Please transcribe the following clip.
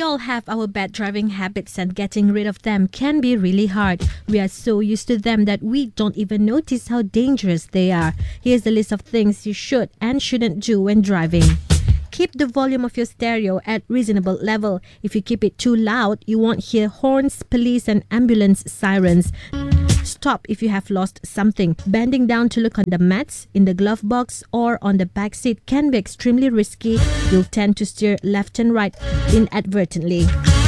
We all have our bad driving habits, and getting rid of them can be really hard. We are so used to them that we don't even notice how dangerous they are. Here's the list of things you should and shouldn't do when driving. Keep the volume of your stereo at reasonable level. If you keep it too loud, you won't hear horns, police and ambulance sirens. Stop if you have lost something. Bending down to look on the mats, in the glove box or on the back seat can be extremely risky. You'll tend to steer left and right inadvertently.